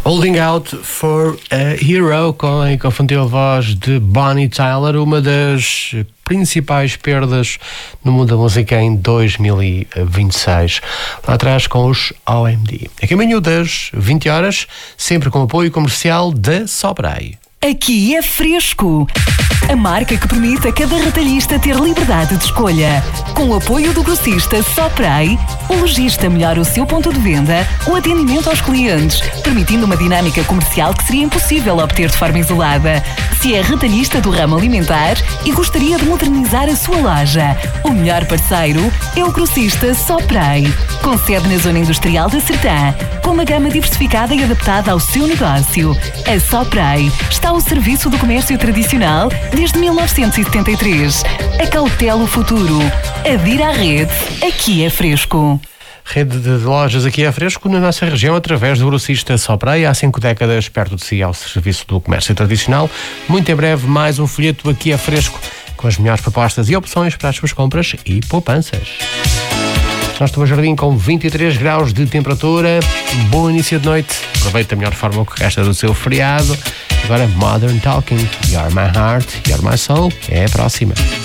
Holding Out for a Hero, com a inconfundível voz de Bonnie Tyler, uma das principais perdas no mundo da música em 2026. Lá atrás com os OMD. A caminho das 20 horas, sempre com apoio comercial da Sopray. Aqui é Fresco, a marca que permite a cada retalhista ter liberdade de escolha. Com o apoio do grossista Sopray, o lojista melhora o seu ponto de venda, o atendimento aos clientes, permitindo uma dinâmica comercial que seria impossível obter de forma isolada. Se é retalhista do ramo alimentar e gostaria de modernizar a sua loja, o melhor parceiro é o grossista Sopray, com sede na zona industrial da Sertã, com uma gama diversificada e adaptada ao seu negócio. A Sopray está ao serviço do comércio tradicional desde 1973. Acautela o futuro. Adira à rede. Aqui é Fresco. Rede de lojas Aqui é Fresco na nossa região através do grossista Sopray, há 5 décadas perto de si ao serviço do comércio tradicional. Muito em breve mais um folheto Aqui é Fresco com as melhores propostas e opções para as suas compras e poupanças. Nós estamos no jardim com 23 graus de temperatura, bom início de noite, aproveite da melhor forma o que resta do seu feriado. Agora Modern Talking, You're My Heart, You're My Soul, é a próxima.